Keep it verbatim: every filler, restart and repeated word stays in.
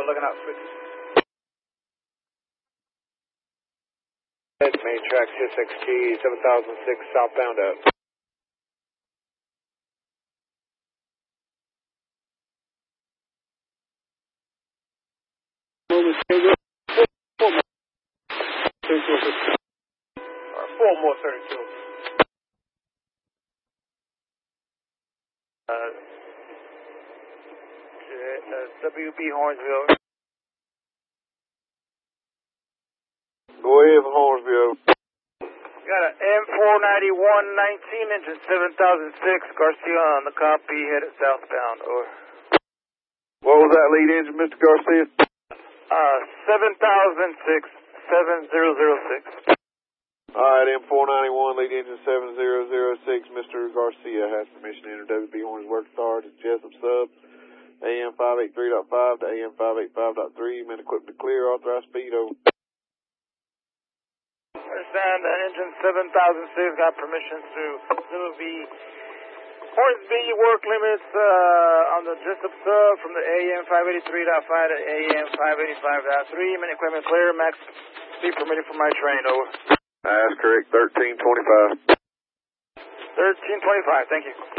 looking out switches. Main track T S X T seven thousand six southbound up. Four more thirty-two. Uh, uh, W B Hornsville. Go ahead for Hornsville. Got an M four ninety-one nineteen engine seven thousand six Garcia on the copy headed southbound. Over. What was that lead engine, Mister Garcia? Uh, seven thousand six seven zero zero six. All right, M four ninety-one lead engine seven zero zero six. Mister Garcia has permission to enter W B Horns work authority to Jessup Sub. A M five eighty-three point five to A M five eighty-five point three. Men equipped to clear. Authorized speed over. Understand uh, engine seven thousand six got permission to W B Hornsby work limits uh, on the Jessup Sub from the A M five eighty-three point five to A M five eighty-five point three. Men equipment clear. Max speed permitted for my train. Over. That's correct. thirteen twenty-five. thirteen twenty-five. Thank you.